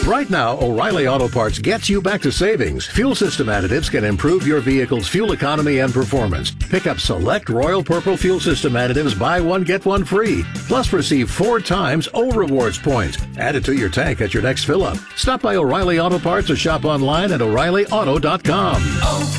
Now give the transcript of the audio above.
Right now, O'Reilly Auto Parts gets you back to savings. Fuel system additives can improve your vehicle's fuel economy and performance. Pick up select Royal Purple fuel system additives, buy one, get one free. Plus receive 4 times O Rewards points. Add it to your tank at your next fill-up. Stop by O'Reilly Auto Parts or shop online at O'ReillyAuto.com.